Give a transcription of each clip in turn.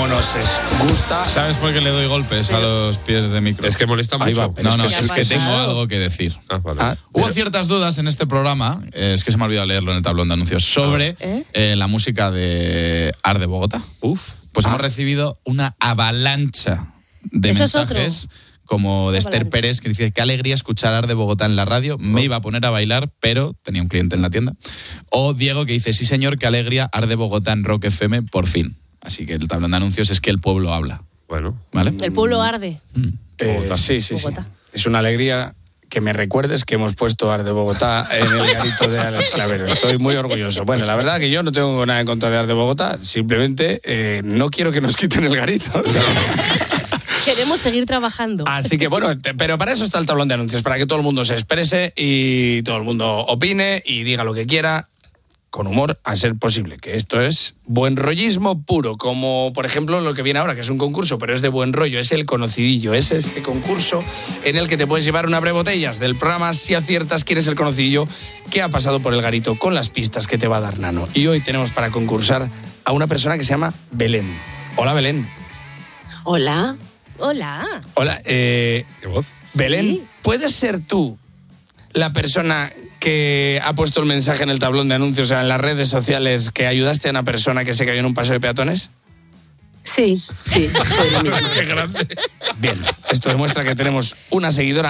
como nos gusta. ¿Sabes por qué le doy golpes a los pies de micro? Es que molesta mucho. No, es que tengo algo que decir. Vale. Hubo ciertas dudas en este programa, es que se me ha olvidado leerlo en el tablón de anuncios, sobre la música de Arde Bogotá. Pues hemos recibido una avalancha de mensajes como de Esther Pérez, que dice: qué alegría escuchar Arde Bogotá en la radio, me iba a poner a bailar, pero tenía un cliente en la tienda. O Diego, que dice: sí señor, qué alegría, Arde Bogotá en Rock FM, por fin. Así que el tablón de anuncios es que el pueblo habla. Bueno. ¿Vale? El pueblo arde. Sí. Es una alegría que me recuerdes que hemos puesto Arde Bogotá en el garito de Alex Clavero. Estoy muy orgulloso. Bueno, la verdad que yo no tengo nada en contra de Arde Bogotá, simplemente no quiero que nos quiten el garito. O sea, queremos seguir trabajando. Así que bueno, pero para eso está el tablón de anuncios, para que todo el mundo se exprese y todo el mundo opine y diga lo que quiera, con humor, a ser posible, que esto es buen rollismo puro, como por ejemplo lo que viene ahora, que es un concurso, pero es de buen rollo, es el conocidillo, es este concurso en el que te puedes llevar una abrebotellas del programa si aciertas quién es el conocidillo que ha pasado por el garito con las pistas que te va a dar Nano. Y hoy tenemos para concursar a una persona que se llama Belén. Hola, Belén. Hola. Hola. Hola, ¿Qué voz? Belén, Sí. ¿puedes ser tú la persona que ha puesto el mensaje en el tablón de anuncios, o sea, en las redes sociales, que ayudaste a una persona que se cayó en un paso de peatones? Sí. Qué grande. Bien, esto demuestra que tenemos una seguidora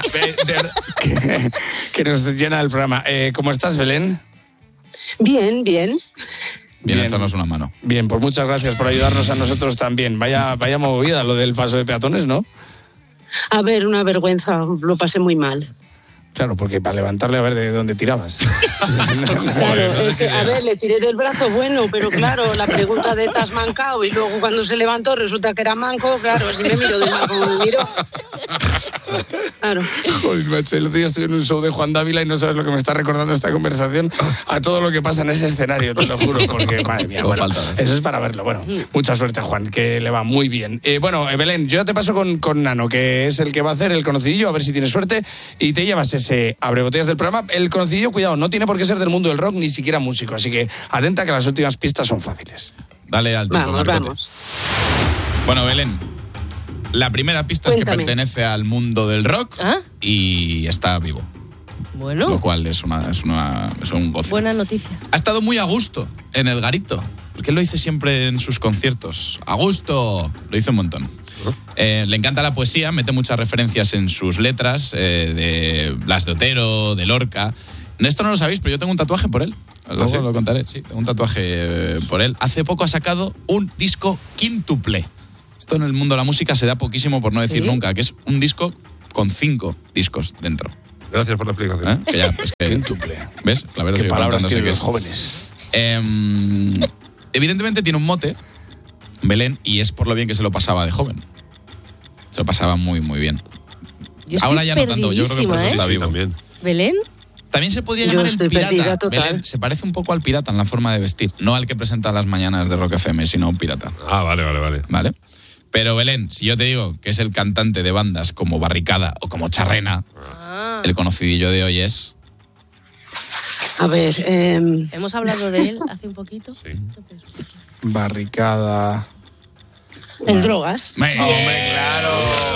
que nos llena el programa. ¿Cómo estás, Belén? Bien. Bien, echarnos una mano. Bien, pues muchas gracias por ayudarnos a nosotros también. Vaya movida lo del paso de peatones, ¿no? A ver, una vergüenza, lo pasé muy mal. Claro, porque para levantarle a ver de dónde tirabas. Claro, a ver, le tiré del brazo bueno, pero claro, la pregunta de ¿te has mancado? Y luego cuando se levantó resulta que era manco, claro, así me miró del manco, me miró. Claro. Joder, macho, el otro día estuve en un show de Juan Dávila y no sabes lo que me está recordando esta conversación a todo lo que pasa en ese escenario, te lo juro, porque madre mía, bueno, eso es para verlo. Bueno, mucha suerte, Juan, que le va muy bien. Bueno, Belén, yo te paso con Nano, que es el que va a hacer el conocidillo, a ver si tienes suerte, y te llevas ese abrebotellas del programa. El conocidillo, cuidado, no tiene por qué ser del mundo del rock, ni siquiera músico, así que atenta que las últimas pistas son fáciles. Dale al tiempo, Vamos. Bueno, Belén, la primera pista es que Cuéntame. pertenece al mundo del rock y está vivo. Bueno, Lo cual es un goce. buena noticia. Ha estado muy a gusto en el garito, porque él lo dice siempre en sus conciertos. A gusto, lo dice un montón. Le encanta la poesía, mete muchas referencias en sus letras, de Blas de Otero, de Lorca. Esto no lo sabéis, pero yo tengo un tatuaje por él. Luego lo contaré, sí, tengo un tatuaje por él. Hace poco ha sacado un disco quíntuple. Esto en el mundo de la música se da poquísimo, por no decir nunca, que es un disco con 5 discos dentro. Gracias por la explicación. Que ya, pues que, Quíntuple. ¿Ves? Clavero, Qué sigue palabras contándose tienen que los es. jóvenes. Evidentemente tiene un mote, Belén, y es por lo bien que se lo pasaba de joven. Se lo pasaba muy, muy bien. Yo estoy Ahora ya no tanto, yo creo que por eso está Sí, vivo. también. ¿Belén? También se podría Yo llamar el estoy pirata. perdida total. Belén, se parece un poco al pirata en la forma de vestir. No al que presenta las mañanas de Rock FM, sino un pirata. Ah, vale. ¿Vale? Pero Belén, si yo te digo que es el cantante de bandas como Barricada o como Charrena, el conocidillo de hoy es... A ver, Hemos hablado de él hace un poquito. Sí. Barricada. en drogas. ¡Hombre, claro!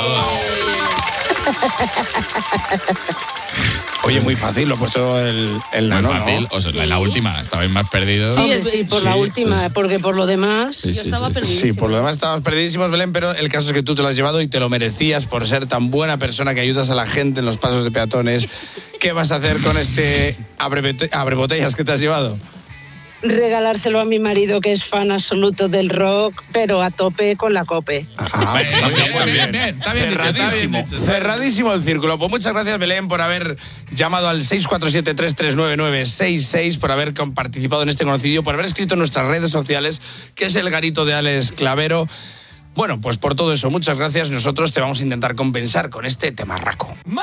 Oye, muy fácil, lo he puesto el Muy Nano, fácil. ¿no? O sea, la última, estabais más perdidos. Sí, Hombre, y por la última, porque por lo demás... Sí, Yo estaba perdida. Sí, por lo demás estábamos perdidísimos, Belén, pero el caso es que tú te lo has llevado y te lo merecías por ser tan buena persona que ayudas a la gente en los pasos de peatones. ¿Qué vas a hacer con este abrebotellas que te has llevado? Regalárselo a mi marido, que es fan absoluto del rock, pero a tope con la COPE. Bien. Está bien dicho, está bien dicho. Cerradísimo el círculo. Pues muchas gracias, Belén, por haber llamado al 647-339966, por haber participado en este conocido, por haber escrito en nuestras redes sociales, que es el garito de Alex Clavero. Bueno, pues por todo eso, muchas gracias. Nosotros te vamos a intentar compensar con este temarraco.